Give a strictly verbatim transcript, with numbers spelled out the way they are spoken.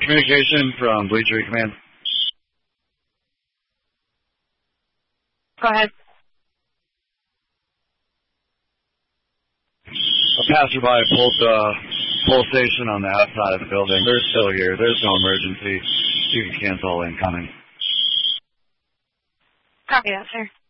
communication from Bleachery Command. Go ahead. A passerby pulled the pull station on the outside of the building. They're still here. There's no emergency. You can cancel incoming. Copy that, sir.